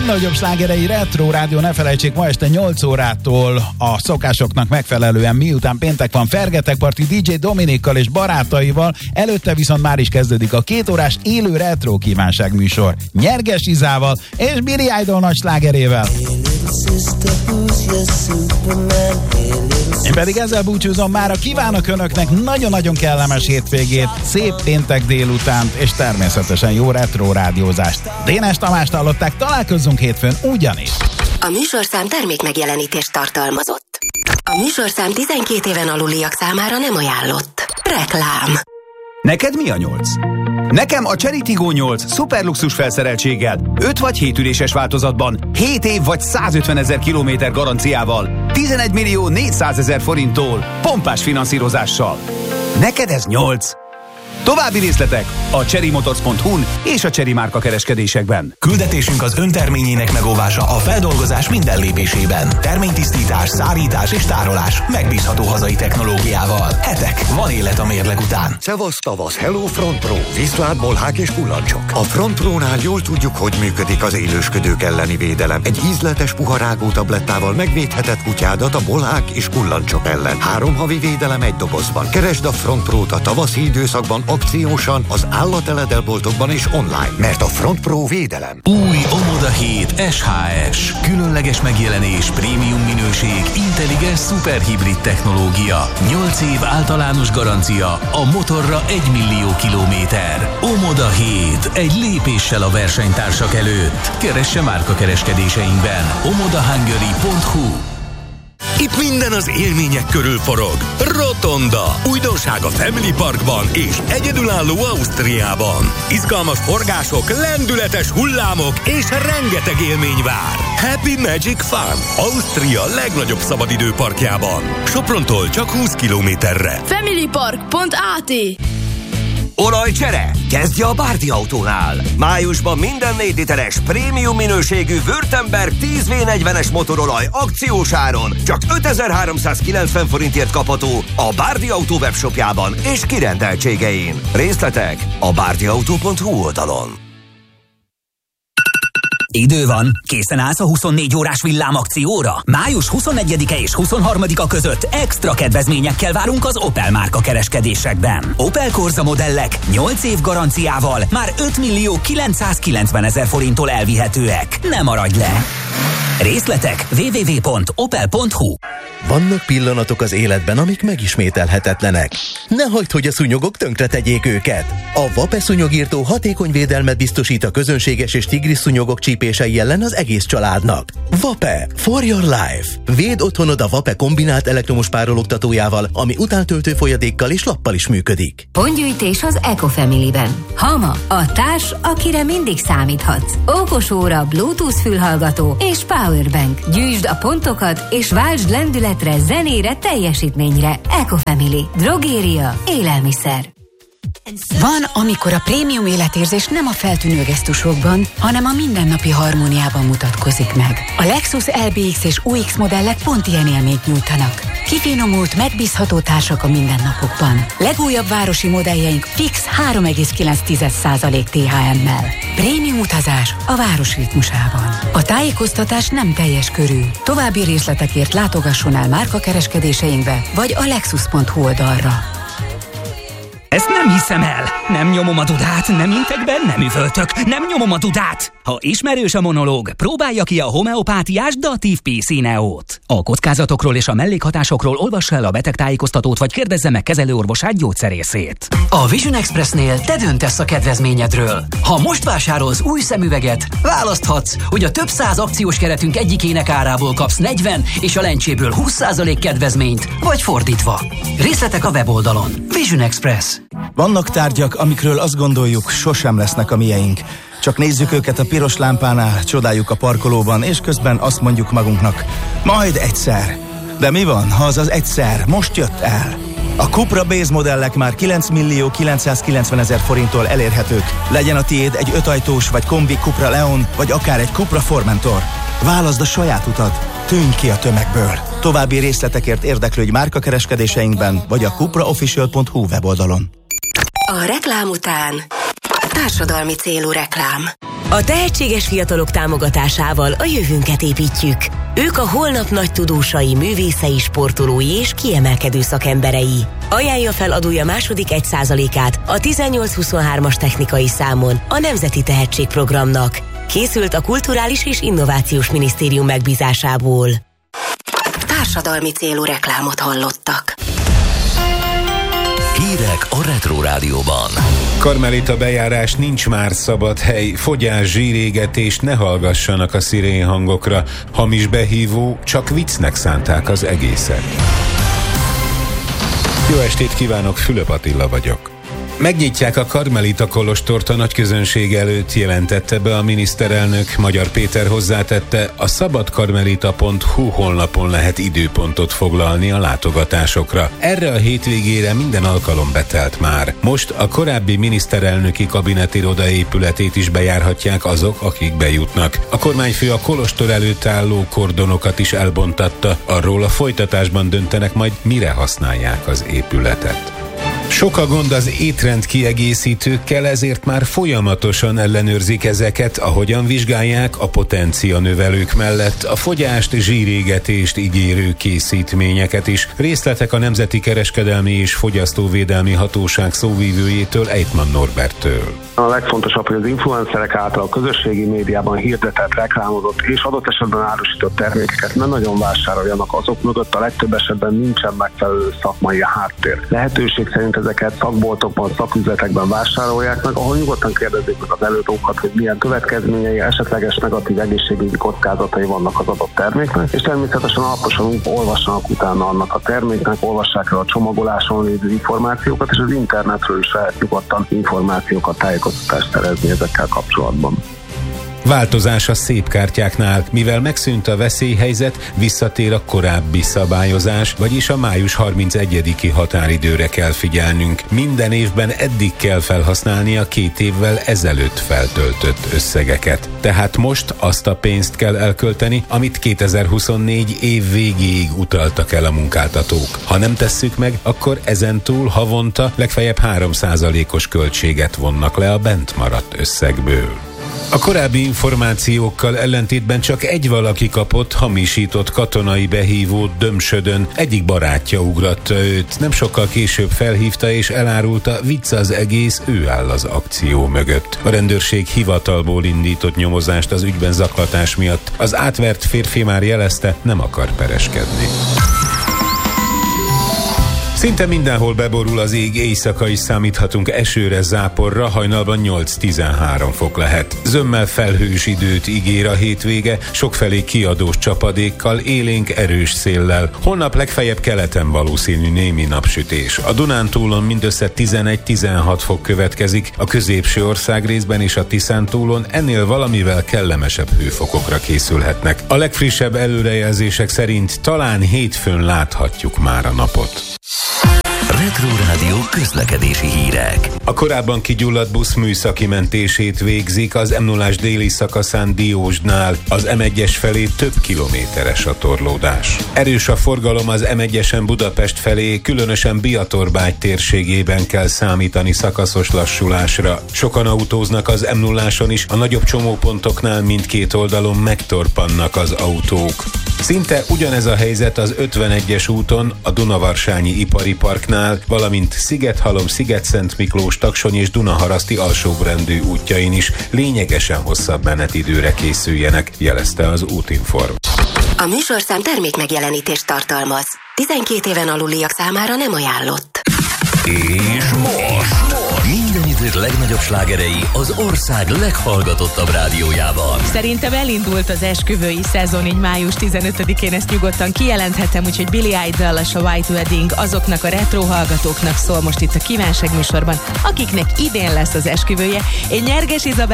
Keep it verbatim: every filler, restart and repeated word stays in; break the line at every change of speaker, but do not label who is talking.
Nagyobb slágerei Retro Rádió, ne felejtsék, ma este nyolc órától a szokásoknak megfelelően, miután péntek van, Fergetegparti dé dzsé Dominikkal és barátaival, előtte viszont már is kezdődik a két órás élő retro kívánság műsor Nyerges Izával és Billy Idol nagy slágerével. Én pedig ezzel búcsúzom mára, kívánok önöknek nagyon-nagyon kellemes hétvégét, szép péntek délutánt, és természetesen jó retro rádiózást. Dénes Tamást hallották, találkozzunk hétfőn ugyanis.
A műsorszám termék megjelenítést tartalmazott. A műsorszám tizenkét éven aluliak számára nem ajánlott. Reklám.
Neked mi a nyolc? Nekem a Chery Tiggo nyolc szuperluxus felszereltséggel, öt vagy hét üléses változatban, hét év vagy százötven ezer kilométer garanciával, tizenegy millió négyszázezer forinttól, pompás finanszírozással. Neked ez nyolc. További részletek a chery motors pont hu-n és a Chery márka kereskedésekben.
Küldetésünk az önterményének megóvása a feldolgozás minden lépésében. Terménytisztítás, szárítás és tárolás megbízható hazai technológiával. Hetek, van élet a mérleg után.
Szevasz tavasz, hello Front Pro, viszlát, bolhák és kullancsok. A Front Pro-nál jól tudjuk, hogy működik az élősködők elleni védelem. Egy ízletes puharágó tablettával megvédheted kutyádat a bolhák és kullancsok ellen. Három havi védelem egy dobozban. Keresd a Front Pro-t a tavaszi időszakban akciósan az állateledboltokban és online, mert a Front Pro védelem.
Új Omoda hét es há es. Különleges megjelenés, prémium minőség, intelligens szuperhibrid technológia. nyolc év általános garancia, a motorra egy millió kilométer. Omoda hét. Egy lépéssel a versenytársak előtt. Keresse márka kereskedéseinkben. omoda hungary pont hu.
Itt minden az élmények körül forog. Rotonda. Újdonság a Family Parkban és egyedülálló Ausztriában. Izgalmas forgások, lendületes hullámok és rengeteg élmény vár. Happy Magic Fun. Ausztria legnagyobb szabadidőparkjában. Soprontól csak húsz kilométerre.
familypark pont á té.
Olajcsere? Kezdje a Bárdi Autónál! Májusban minden négy literes prémium minőségű Württemberg tíz vé negyvenes motorolaj akciós áron csak ötezer-háromszázkilencven forintért kapható a Bárdi Autó webshopjában és kirendeltségein. Részletek a bárdiautó pont hu oldalon.
Idő van, készen állsz a huszonnégy órás villámakcióra? május huszonegyedike és huszonharmadika között extra kedvezményekkel várunk az Opel márka kereskedésekben. Opel Corsa modellek nyolc év garanciával már öt millió kilencszázkilencven ezer forinttól elvihetőek. Ne maradj le! Részletek double-u double-u double-u pont opel pont hu.
Vannak pillanatok az életben, amik megismételhetetlenek. Ne hagyd, hogy a szúnyogok tönkretegyék őket. A Vape szúnyogírtó hatékony védelmet biztosít a közönséges és tigris szúnyogok csípései ellen az egész családnak. Vape for your life. Védd otthonod a Vape kombinált elektromos párologtatójával, ami utántöltő folyadékkal és lappal is működik.
Pontgyűjtés az Ecofamily-ben. Hama, a társ, akire mindig számíthatsz. Okos óra, Bluetooth fülhallgató és powerbank. Gyűjtsd a pontokat és váltsd lendületre, zenére, teljesítményre. Ecofamily. Drogéria. Élelmiszer.
Van, amikor a prémium életérzés nem a feltűnő gesztusokban, hanem a mindennapi harmóniában mutatkozik meg. A Lexus el bé iksz és u iksz modellek pont ilyen élményt nyújtanak. Kifinomult, megbízható társak a mindennapokban. Legújabb városi modelljeink fix három egész kilenc százalék té há emmel. Prémium utazás a város ritmusában. A tájékoztatás nem teljes körű. További részletekért látogasson el márkakereskedéseinkbe, vagy a lexus pont hu oldalra.
Ezt nem hiszem el! Nem nyomom a dudát, nem intek be, nem üvöltök, nem nyomom a dudát! Ha ismerős a monológ, próbálja ki a homeopátiás Datív pé cé Neót. A kockázatokról és a mellékhatásokról olvassa el a betegtájékoztatót, vagy kérdezze meg kezelőorvosát, gyógyszerészét.
A Vision Expressnél te döntesz a kedvezményedről. Ha most vásárolsz új szemüveget, választhatsz, hogy a több száz akciós keretünk egyikének árából kapsz negyven és a lencséből húsz százalék kedvezményt, vagy fordítva. Részletek a weboldalon. Vision Express.
Vannak tárgyak, amikről azt gondoljuk, sosem lesznek a mieink. Csak nézzük őket a piros lámpánál, csodáljuk a parkolóban, és közben azt mondjuk magunknak, majd egyszer. De mi van, ha az az egyszer most jött el? A Cupra Base modellek már kilenc millió kilencszázkilencven ezer forinttól elérhetők. Legyen a tiéd egy ötajtós vagy kombi Cupra Leon, vagy akár egy Cupra Formentor. Válaszd a saját utat, tűnj ki a tömegből. További részletekért érdeklődj márkakereskedéseinkben, vagy a cupra official pont hu weboldalon.
A reklám után társadalmi célú reklám.
A tehetséges fiatalok támogatásával a jövőnket építjük. Ők a holnap nagy tudósai, művészei, sportolói és kiemelkedő szakemberei. Ajánlja fel adója második egy százalékát a tizennyolc huszonhármas technikai számon a Nemzeti Tehetségprogramnak. Készült a Kulturális és Innovációs Minisztérium megbízásából.
Társadalmi célú reklámot hallottak.
Hírek a Retro Rádióban.
Karmelita bejárás, nincs már szabad hely, fogyás, zsírégetés, ne hallgassanak a szirén hangokra. Hamis behívó, csak viccnek szánták az egészet. Jó estét kívánok, Fülöp Attila vagyok. Megnyitják a Karmelita kolostort a nagyközönség előtt, jelentette be a miniszterelnök. Magyar Péter hozzátette, a szabadkarmelita pont hu honlapon lehet időpontot foglalni a látogatásokra. Erre a hétvégére minden alkalom betelt már. Most a korábbi miniszterelnöki kabinetiroda épületét is bejárhatják azok, akik bejutnak. A kormányfő a kolostor előtt álló kordonokat is elbontatta. Arról a folytatásban döntenek majd, mire használják az épületet. Sok a gond az étrend kiegészítőkkel, ezért már folyamatosan ellenőrzik ezeket, ahogyan vizsgálják a potencia növelők mellett a fogyást, zsírégetést ígérő készítményeket is. Részletek a Nemzeti Kereskedelmi és Fogyasztóvédelmi Hatóság szóvívőjétől, Eitmann Norberttől.
A legfontosabb, hogy az influencerek által a közösségi médiában hirdetett, reklámozott és adott esetben árusított termékeket nem nagyon vásároljanak, azok mögött a legtöbb esetben nincsen megfelelő szakmai háttér. Lehetőség szerint ezeket szakboltokban, szaküzletekben vásárolják meg, ahol nyugodtan kérdezik meg az előadókat, hogy milyen következményei, esetleges negatív egészségügyi kockázatai vannak az adott terméknek, és természetesen alaposan olvassanak utána annak a terméknek, olvassák el a csomagoláson lévő információkat, és az internetről is lehet nyugodtan információkat, tájékoztatást szerezni ezekkel kapcsolatban.
Változás a szépkártyáknál, mivel megszűnt a veszélyhelyzet, visszatér a korábbi szabályozás, vagyis a május harmincegyediki határidőre kell figyelnünk. Minden évben eddig kell felhasználni a két évvel ezelőtt feltöltött összegeket. Tehát most azt a pénzt kell elkölteni, amit kétezer-huszonnégy év végéig utaltak el a munkáltatók. Ha nem tesszük meg, akkor ezentúl havonta legfeljebb három százalékos költséget vonnak le a bent maradt összegből. A korábbi információkkal ellentétben csak egy valaki kapott hamisított katonai behívót Dömsödön. Egyik barátja ugratta őt. Nem sokkal később felhívta és elárulta, vicc az egész, ő áll az akció mögött. A rendőrség hivatalból indított nyomozást az ügyben zaklatás miatt. Az átvert férfi már jelezte, nem akar pereskedni. Szinte mindenhol beborul az ég, éjszaka is számíthatunk esőre, záporra, hajnalban nyolc-tizenhárom fok lehet. Zömmel felhős időt ígér a hétvége, sokfelé kiadós csapadékkal, élénk erős széllel. Holnap legfeljebb keleten valószínű némi napsütés. A Dunántúlon mindössze tizenegy-tizenhat fok következik, a középső országrészben és a Tiszántúlon ennél valamivel kellemesebb hőfokokra készülhetnek. A legfrissebb előrejelzések szerint talán hétfőn láthatjuk már a napot.
Retro Rádió közlekedési hírek.
A korábban kigyulladt busz műszaki mentését végzik az em nullás déli szakaszán Diósdnál. Az em egyes felé több kilométeres a torlódás. Erős a forgalom az em egyesen Budapest felé, különösen Biatorbágy térségében kell számítani szakaszos lassulásra. Sokan autóznak az em nulláson is, a nagyobb csomópontoknál mindkét oldalon megtorpannak az autók. Szinte ugyanez a helyzet az ötvenegyes úton, a Dunavarsányi Ipari Parknál, valamint Szigethalom, Sziget-Szent Miklós, Taksony és Dunaharaszti alsóbrendű útjain is lényegesen hosszabb menetidőre készüljenek, jelezte az Útinform.
A műsorszám termékmegjelenítést tartalmaz. tizenkét éven aluliak számára nem ajánlott.
És most minden idők legnagyobb slágerei az ország leghallgatottabb rádiójában.
Szerintem elindult az esküvői szezon, így május tizenötödikén ezt nyugodtan kijelenthetem, úgyhogy Billie Idol és a White Wedding azoknak a retro hallgatóknak szól most itt a Kívánság műsorban, akiknek idén lesz az esküvője. Én Nyerges Izabella